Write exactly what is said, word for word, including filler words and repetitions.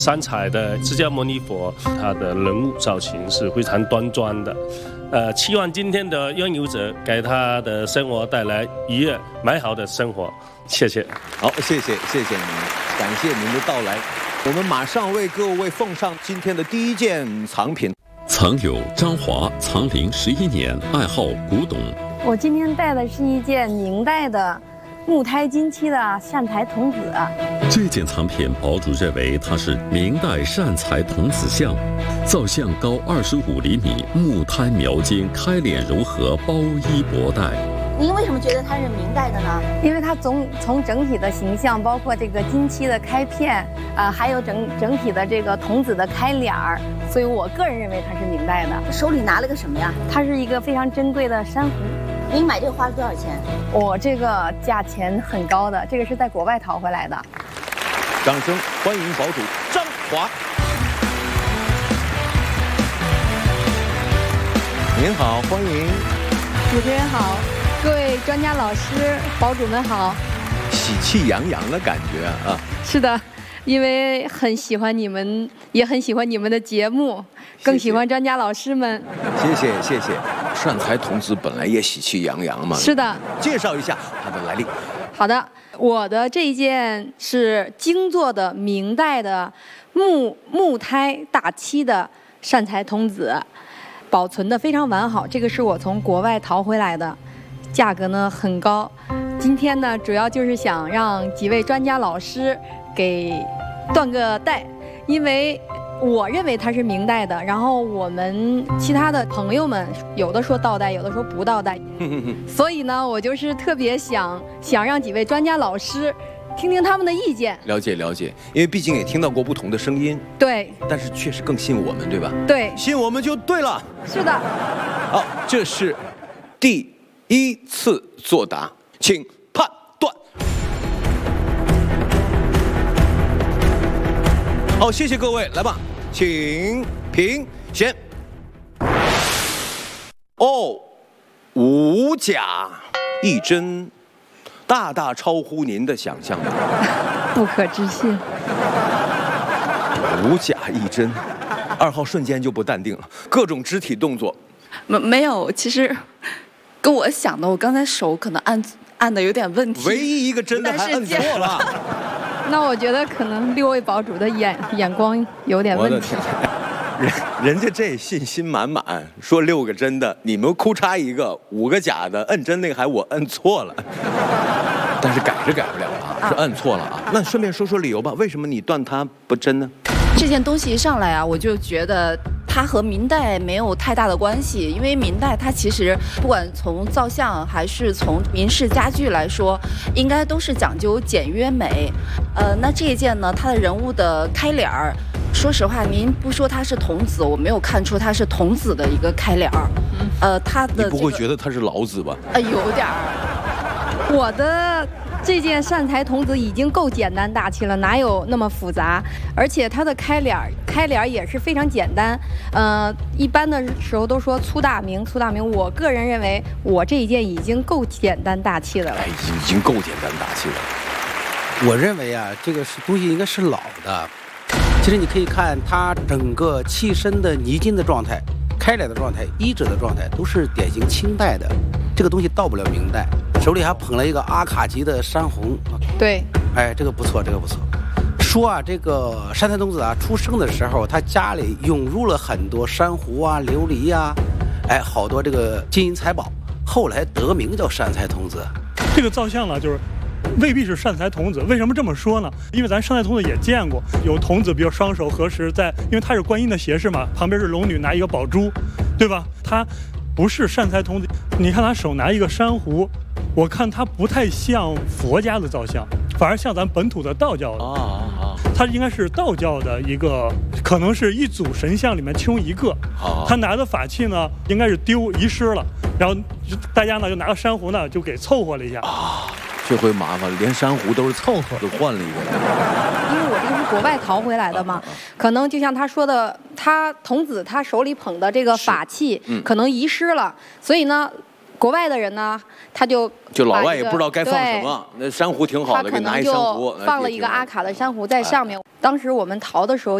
三彩的释迦牟尼佛，他的人物造型是非常端庄的。呃，期望今天的拥有者给他的生活带来愉悦美好的生活。谢谢。 好，谢谢，谢谢您，感谢您的到来。我们马上为各位奉上今天的第一件藏品。 藏有张华藏龄十一年，爱好古董。 我今天带的是一件明代的木胎金漆的善财童子。 这件藏品，堡主认为它是明代善财童子像，造像高二十五厘米，木胎描金，开脸柔和，包衣薄带。 您为什么觉得它是明代的呢？ 因为它总从整体的形象，包括这个金漆的开片，啊、呃，还有整整体的这个童子的开脸儿，所以我个人认为它是明代的。 手里拿了个什么呀？ 它是一个非常珍贵的珊瑚。 您买这个花了多少钱？ 我这个价钱很高的，这个是在国外淘回来的。 掌声欢迎堡主张华。您好，欢迎。 主持人好，各位专家老师、堡主们好。 喜气洋洋的感觉啊！ 是的，因为很喜欢你们，也很喜欢你们的节目，更喜欢专家老师们。 谢谢谢谢。善财童子本来也喜气洋洋嘛。 是的。 介绍一下他的来历。 好的，我的这一件是精做的明代的木木胎大漆的善财童子，保存的非常完好。这个是我从国外淘回来的，价格呢很高。今天呢，主要就是想让几位专家老师给断个代，因为我认为它是明代的，然后我们其他的朋友们有的说倒带，有的说不倒带，所以呢，我就是特别想想让几位专家老师听听他们的意见。 了解了解，因为毕竟也听到过不同的声音。 对。 但是确实更信我们，对吧？ 对。 信我们就对了。 是的。 好，这是第一次作答，请判断。好，谢谢各位，来吧，请评选。哦，五甲一针，大大超乎您的想象吧？ 不可置信。 五甲一针，二号瞬间就不淡定了，各种肢体动作。 没没有，其实跟我想的，我刚才手可能按按的有点问题。 唯一一个真的还按错了。 那我觉得可能六位堡主的眼眼光有点问题。 人人家这信心满满，说六个真的，你们哭嚓一个，五个假的，摁真那个还我摁错了，但是改是改不了啊，是摁错了啊。那顺便说说理由吧，为什么你断它不真呢？ 这件东西一上来啊，我就觉得它和明代没有太大的关系，因为明代它其实不管从造像还是从明式家具来说，应该都是讲究简约美。呃，那这一件呢，它的人物的开脸儿，说实话，您不说它是童子，我没有看出它是童子的一个开脸儿。呃，它的、这个、 你不会觉得他是老子吧？ 呃，有点儿。 我的这件善财童子已经够简单大气了，哪有那么复杂？而且它的开脸开脸也是非常简单。呃，一般的时候都说粗大明，粗大明。我个人认为，我这一件已经够简单大气的了。 哎，已经够简单大气了。 我认为啊，这个是东西应该是老的。其实你可以看它整个器身的泥金的状态、开脸的状态、衣褶的状态，都是典型清代的。这个东西到不了明代。手里还捧了一个阿卡吉的珊瑚。 对， 哎，这个不错，这个不错。说啊，这个善财童子啊，出生的时候，他家里涌入了很多珊瑚啊、琉璃呀、啊，哎，好多这个金银财宝。后来得名叫善财童子。 这个造像呢，就是未必是善财童子。为什么这么说呢？因为咱善财童子也见过，有童子，比如双手合十在，因为他是观音的胁侍嘛，旁边是龙女拿一个宝珠，对吧？他不是善财童子。你看他手拿一个珊瑚，我看他不太像佛家的造像，反而像咱本土的道教的。啊啊！他应该是道教的一个，可能是一组神像里面其中一个。啊！他拿的法器呢，应该是丢遗失了，然后大家呢就拿个珊瑚呢就给凑合了一下。 啊！这回麻烦了，连珊瑚都是凑合，都换了一个。 因为我这个是国外淘回来的嘛，啊啊、可能就像他说的，他童子他手里捧的这个法器，嗯、可能遗失了，所以呢。 国外的人呢，他就就老外也不知道该放什么，那珊瑚挺好的，给拿一珊瑚， 放了一个阿卡的珊瑚在上面。当时我们淘的时候。